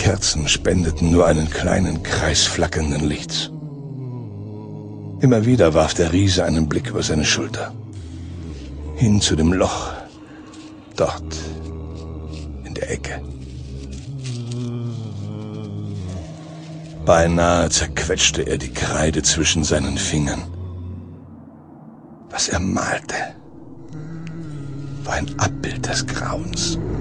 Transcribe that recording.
Kerzen spendeten nur einen kleinen Kreis flackernden Lichts. Immer wieder warf der Riese einen Blick über seine Schulter. Hin zu dem Loch, dort, in der Ecke. Beinahe zerquetschte er die Kreide zwischen seinen Fingern. Was er malte, war ein Abbild des Grauens.